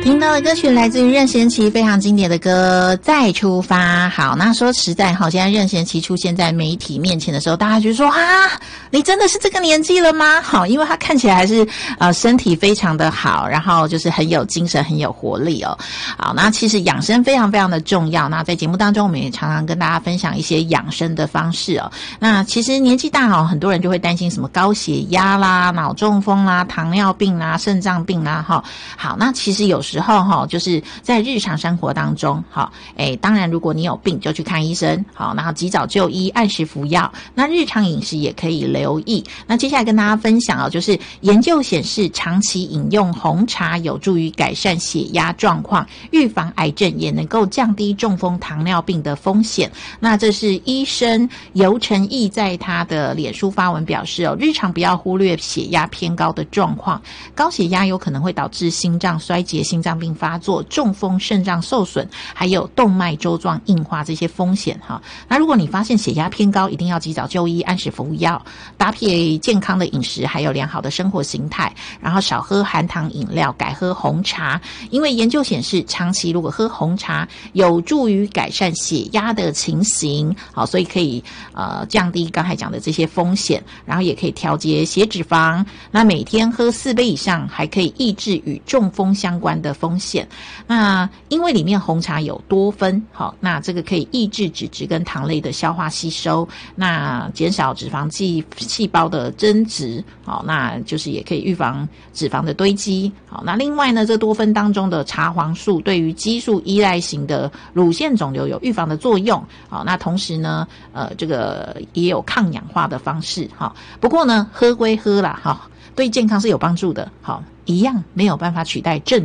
听到的歌曲来自于任贤齐非常经典的歌《再出发》。好，那说实在好，现在任贤齐出现在媒体面前的时候，大家就说啊，你真的是这个年纪了吗？好，因为他看起来还是身体非常的好，然后就是很有精神很有活力哦。好，那其实养生非常非常的重要，那在节目当中我们也常常跟大家分享一些养生的方式哦。那其实年纪大哦，很多人就会担心什么高血压啦、脑中风啦、糖尿病啦、肾脏病啦哈。好，那其实有时候哈，就是在日常生活当中，好，当然如果你有病就去看医生，好，然后及早就医，按时服药。那日常饮食也可以留意。那接下来跟大家分享哦，就是研究显示，长期饮用红茶有助于改善血压状况，预防癌症，也能够降低中风、糖尿病的风险。那这是医生尤承义在他的脸书发文表示哦，日常不要忽略血压偏高的状况，高血压有可能会导致心脏衰竭、心脏病发作、中风、肾脏受损，还有动脉粥状硬化这些风险哈。那如果你发现血压偏高，一定要及早就医，按时服药，搭配健康的饮食，还有良好的生活形态，然后少喝含糖饮料，改喝红茶。因为研究显示，长期如果喝红茶，有助于改善血压的情形，好，所以可以降低刚才讲的这些风险，然后也可以调节血脂肪。那每天喝4杯以上，还可以抑制与中风相关的风险。那因为里面红茶有多酚，好，那这个可以抑制脂质跟糖类的消化吸收，那减少脂肪细胞的增殖，好，那就是也可以预防脂肪的堆积。好，那另外呢，这多酚当中的茶黄素对于激素依赖型的乳腺肿瘤有预防的作用。好，那同时呢，这个也有抗氧化的方式。好，不过呢，喝归喝啦，好，对健康是有帮助的。好，一样没有办法取代正